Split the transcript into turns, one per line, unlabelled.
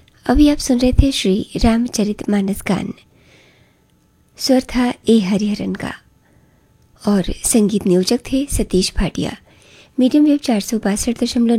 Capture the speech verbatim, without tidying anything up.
अभी आप सुन रहे थे श्री रामचरितमानस गान। स्वर था ए हरिहरन का और संगीत नियोजक थे सतीश भाटिया। मीडियम वेव चार सौ बासठ दशमलव